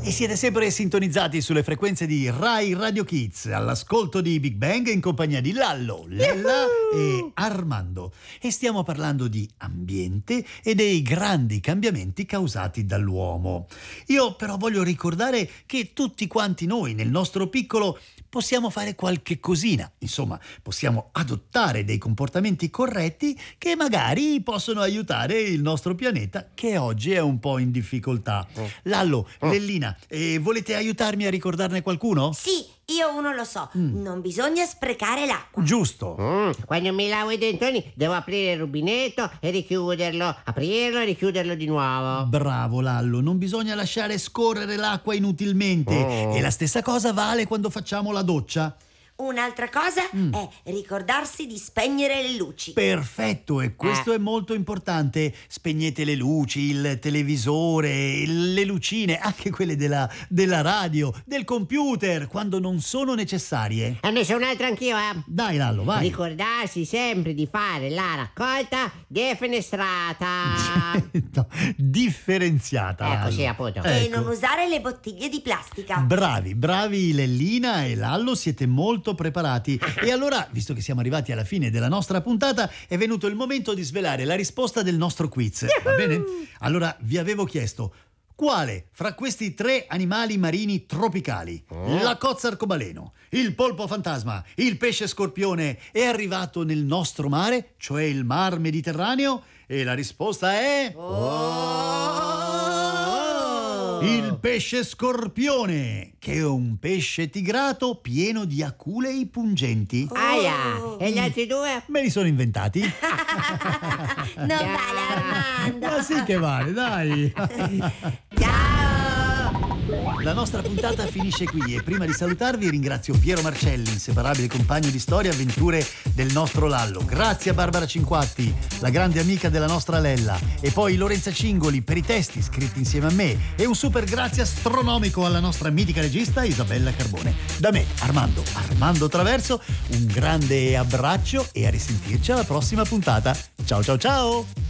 E siete sempre sintonizzati sulle frequenze di Rai Radio Kids, all'ascolto di Big Bang in compagnia di Lallo, Lella e Armando. E stiamo parlando di ambiente e dei grandi cambiamenti causati dall'uomo. Io però voglio ricordare che tutti quanti noi, nel nostro piccolo, possiamo fare qualche cosina. Insomma, possiamo adottare dei comportamenti corretti che magari possono aiutare il nostro pianeta, che oggi è un po' in difficoltà. Lallo, Lellina, volete aiutarmi a ricordarne qualcuno? Sì, io uno lo so. Non bisogna sprecare l'acqua. Giusto. Quando mi lavo i dentoni devo aprire il rubinetto e richiuderlo, aprirlo e richiuderlo di nuovo. Bravo Lallo, non bisogna lasciare scorrere l'acqua inutilmente. E la stessa cosa vale quando facciamo la doccia. Un'altra cosa è ricordarsi di spegnere le luci. Perfetto, e questo è molto importante. Spegnete le luci, il televisore, le lucine, anche quelle della radio, del computer, quando non sono necessarie. E ne so un'altra anch'io, Dai Lallo, vai. Ricordarsi sempre di fare la raccolta defenestrata. No, differenziata. Ecco, Lallo. sì, appunto. E Ecco. non usare le bottiglie di plastica. Bravi Lellina e Lallo, siete molto preparati. E allora, visto che siamo arrivati alla fine della nostra puntata, è venuto il momento di svelare la risposta del nostro quiz. Va bene? Allora, vi avevo chiesto: quale fra questi tre animali marini tropicali, la cozza arcobaleno, il polpo fantasma, il pesce scorpione, è arrivato nel nostro mare, cioè il Mar Mediterraneo? E la risposta è... il pesce scorpione, che è un pesce tigrato pieno di aculei pungenti. Aia, e gli altri due? Me li sono inventati. Non vale, Armando. Ma sì che vale, dai. Ciao. La nostra puntata finisce qui e prima di salutarvi ringrazio Piero Marcelli, inseparabile compagno di storia e avventure del nostro Lallo. Grazie a Barbara Cinquatti, la grande amica della nostra Lella, e poi Lorenza Cingoli per i testi scritti insieme a me, e un super grazie astronomico alla nostra mitica regista Isabella Carbone. Da me, Armando Traverso, un grande abbraccio e a risentirci alla prossima puntata. Ciao ciao ciao!